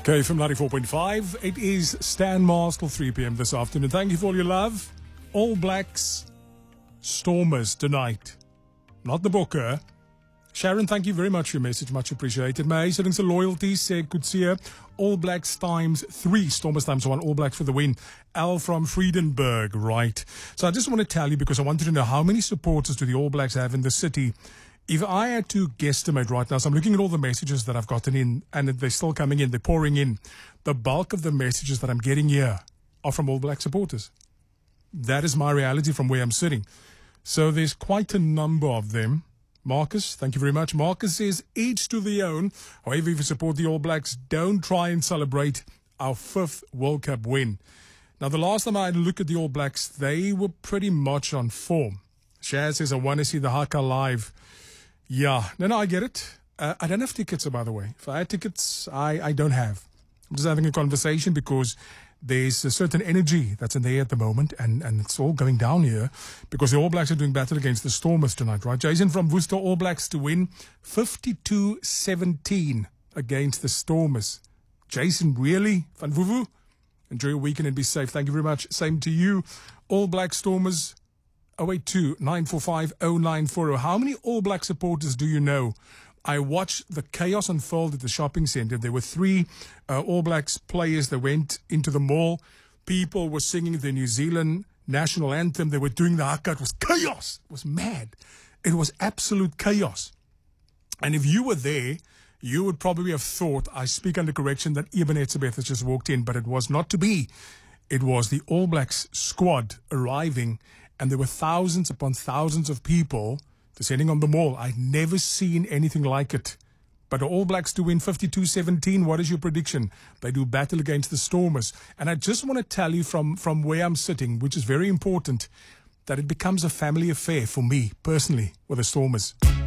KFM 94.5. It is Stan Mars till 3 p.m. this afternoon. Thank you for all your love. All Blacks Stormers tonight. Not the Booker. Sharon, thank you very much for your message. Much appreciated. My settings of loyalty, said Kutsia. All Blacks times 3, Stormers times 1, All Blacks for the win. Al from Friedenberg, right. So I just want to tell you, because I wanted to know how many supporters do the All Blacks have in the city. If I had to guesstimate right now, so I'm looking at all the messages that I've gotten in, and they're still coming in, they're pouring in. The bulk of the messages that I'm getting here are from All Black supporters. That is my reality from where I'm sitting. So there's quite a number of them. Marcus, thank you very much. Marcus says, each to their own. However, if you support the All Blacks, don't try and celebrate our 5th World Cup win. Now, the last time I had a look at the All Blacks, they were pretty much on form. Shaz says, I want to see the Haka live. Yeah, no, I get it. I don't have tickets, by the way. If I had tickets, I don't have. I'm just having a conversation because there's a certain energy that's in the air at the moment, and it's all going down here because the All Blacks are doing battle against the Stormers tonight, right? Jason from Worcester, All Blacks to win 52-17 against the Stormers. Jason, really? Van Vuvu? Enjoy your weekend and be safe. Thank you very much. Same to you. All Black Stormers. 082-945-0940. How many All Black supporters do you know? I watched the chaos unfold at the shopping centre. There were 3 All Blacks players that went into the mall. People were singing the New Zealand national anthem. They were doing the haka. It was chaos. It was mad. It was absolute chaos. And if you were there, you would probably have thought, I speak under correction, that Eben Etzebeth has just walked in, but it was not to be. It was the All Blacks squad arriving, and there were thousands upon thousands of people descending on the mall. I'd never seen anything like it. But the All Blacks to win 52-17, what is your prediction? They do battle against the Stormers. And I just want to tell you from where I'm sitting, which is very important, that it becomes a family affair for me, personally, with the Stormers.